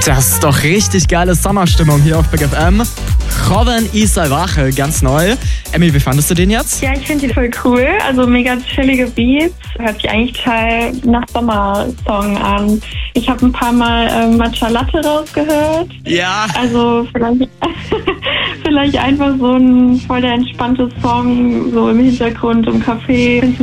Das ist doch richtig geile Sommerstimmung hier auf Big FM. Joven y Salvaje, ganz neu. Emmy, wie fandest du den jetzt? Ja, ich finde die voll cool. Also mega chillige Beats. Hört sich eigentlich total nach Sommersong an. Ich habe ein paar Mal Matcha Latte rausgehört. Ja. Also vielleicht einfach so ein voll der entspannte Song, so im Hintergrund im Café.